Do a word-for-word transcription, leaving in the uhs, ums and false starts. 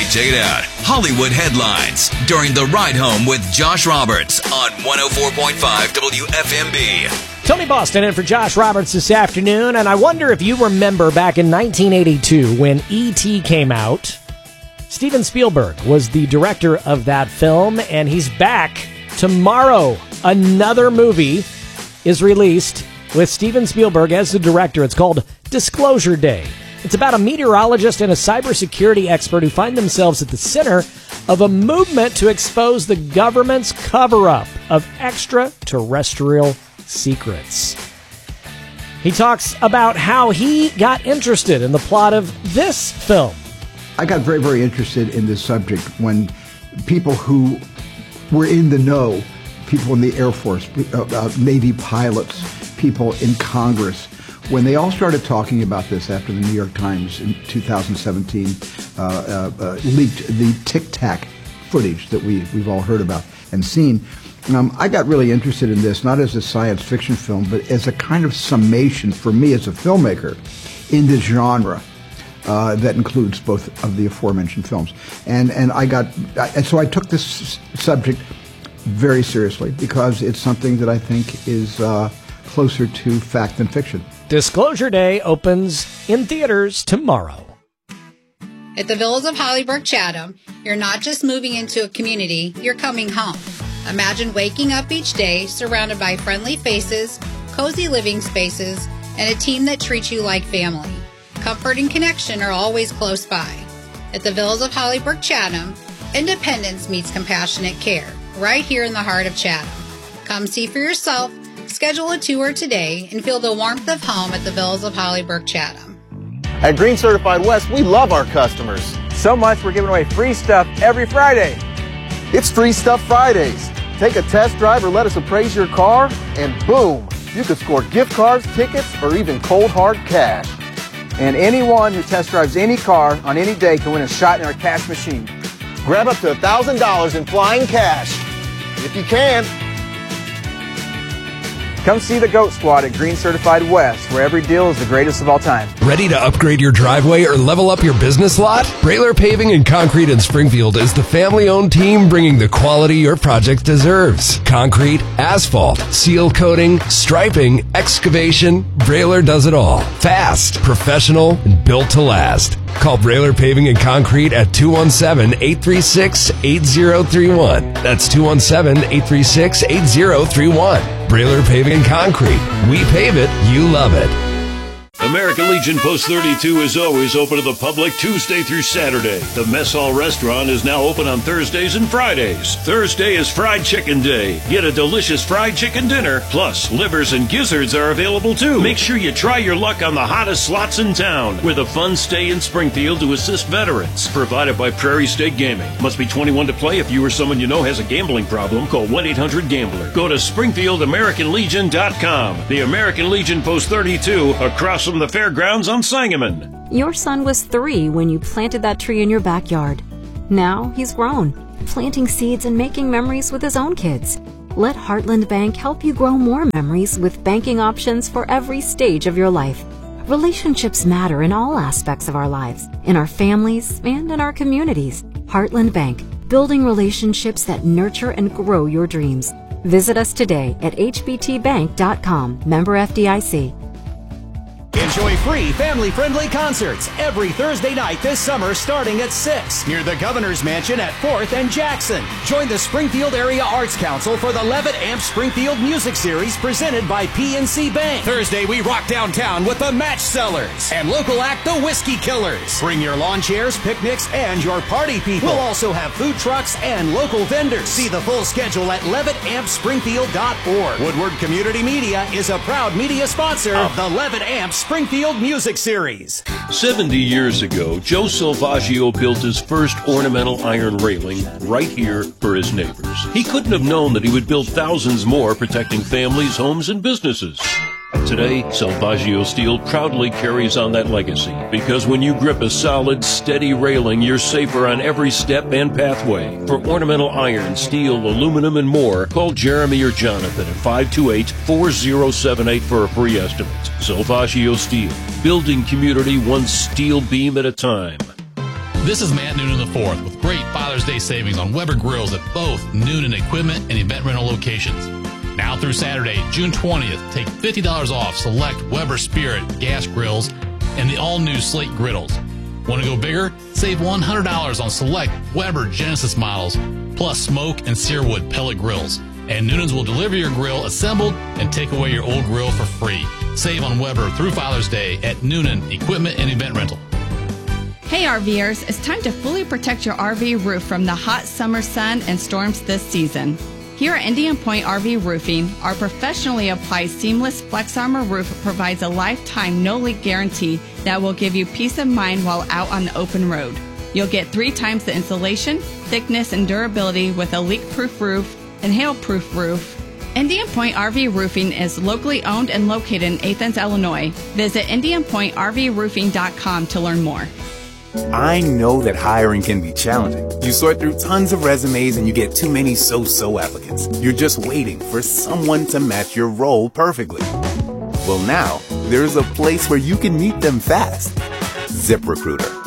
check it out. Hollywood headlines during the ride home with Josh Roberts on one oh four point five W F M B. Tony Boston in for Josh Roberts this afternoon, and I wonder if you remember back in nineteen eighty-two when E T came out. Steven Spielberg was the director of that film, and he's back tomorrow. Another movie is released with Steven Spielberg as the director. It's called Disclosure Day. It's about a meteorologist and a cybersecurity expert who find themselves at the center of a movement to expose the government's cover-up of extraterrestrial secrets. He talks about how he got interested in the plot of this film. I got very, very interested in this subject when people who were in the know, people in the Air Force, uh, uh, Navy pilots, people in Congress, when they all started talking about this after the New York Times in two thousand seventeen uh, uh, uh, leaked the Tic Tac footage that we, we've all heard about and seen, um, I got really interested in this, not as a science fiction film, but as a kind of summation for me as a filmmaker in this genre uh, that includes both of the aforementioned films. And and I got, and so I took this subject very seriously because it's something that I think is uh, closer to fact than fiction. Disclosure Day opens in theaters tomorrow. At the Villas of Hollyburg Chatham, you're not just moving into a community, you're coming home. Imagine waking up each day surrounded by friendly faces, cozy living spaces, and a team that treats you like family. Comfort and connection are always close by. At the Villas of Hollyburg Chatham, independence meets compassionate care, right here in the heart of Chatham. Come see for yourself. Schedule a tour today and feel the warmth of home at the Villas of Hollyburg Chatham. At Green Certified West, we love our customers. So much we're giving away free stuff every Friday. It's Free Stuff Fridays. Take a test drive or let us appraise your car, and boom, you could score gift cards, tickets, or even cold hard cash. And anyone who test drives any car on any day can win a shot in our cash machine. Grab up to one thousand dollars in flying cash, if you can. Come see the GOAT Squad at Green Certified West, where every deal is the greatest of all time. Ready to upgrade your driveway or level up your business lot? Brailer Paving and Concrete in Springfield is the family-owned team bringing the quality your project deserves. Concrete, asphalt, seal coating, striping, excavation, Brailer does it all. Fast, professional, and built to last. Call Brailer Paving and Concrete at two one seven, eight three six, eight zero three one. That's two one seven, eight three six, eight zero three one. Brailer Paving and Concrete. We pave it, you love it. American Legion Post thirty-two is always open to the public Tuesday through Saturday. The Mess Hall restaurant is now open on Thursdays and Fridays. Thursday is Fried Chicken Day. Get a delicious fried chicken dinner. Plus, livers and gizzards are available too. Make sure you try your luck on the hottest slots in town with a fun stay in Springfield to assist veterans. Provided by Prairie State Gaming. Must be twenty-one to play. If you or someone you know has a gambling problem, call one eight hundred gambler. Go to Springfield American Legion dot com. The American Legion Post thirty-two across from the fairgrounds on Sangamon. Your son was three when you planted that tree in your backyard. Now he's grown, planting seeds and making memories with his own kids. Let Heartland Bank help you grow more memories with banking options for every stage of your life. Relationships matter in all aspects of our lives, in our families and in our communities. Heartland Bank, building relationships that nurture and grow your dreams. Visit us today at h b t bank dot com. Member F D I C. Enjoy free, family-friendly concerts every Thursday night this summer starting at six near the Governor's Mansion at fourth and Jackson. Join the Springfield Area Arts Council for the Levitt Amp Springfield Music Series presented by P N C Bank. Thursday, we rock downtown with the Match Sellers and local act The Whiskey Killers. Bring your lawn chairs, picnics, and your party people. We'll also have food trucks and local vendors. See the full schedule at levitt amp springfield dot org. Woodward Community Media is a proud media sponsor of the Levitt Amp Springfield Music Series. seventy years ago, Joe Salvaggio built his first ornamental iron railing right here for his neighbors. He couldn't have known that he would build thousands more protecting families, homes, and businesses. Today, Salvaggio Steel proudly carries on that legacy because when you grip a solid, steady railing, you're safer on every step and pathway. For ornamental iron, steel, aluminum, and more, call Jeremy or Jonathan at five two eight, four zero seven eight for a free estimate. Salvaggio Steel, building community one steel beam at a time. This is Matt Noonan the fourth with great Father's Day savings on Weber grills at both Noonan Equipment and Event Rental locations. Now through Saturday, June twentieth, take fifty dollars off select Weber Spirit gas grills and the all-new Slate griddles. Want to go bigger? Save one hundred dollars on select Weber Genesis models, plus smoke and searwood pellet grills. And Noonan's will deliver your grill assembled and take away your old grill for free. Save on Weber through Father's Day at Noonan Equipment and Event Rental. Hey RVers, it's time to fully protect your R V roof from the hot summer sun and storms this season. Here at Indian Point R V Roofing, our professionally applied seamless Flex Armor roof provides a lifetime no-leak guarantee that will give you peace of mind while out on the open road. You'll get three times the insulation, thickness, and durability with a leak-proof roof and hail-proof roof. Indian Point R V Roofing is locally owned and located in Athens, Illinois. Visit indian point r v roofing dot com to learn more. I know that hiring can be challenging. You sort through tons of resumes and you get too many so-so applicants. You're just waiting for someone to match your role perfectly. Well, now, there's a place where you can meet them fast. ZipRecruiter.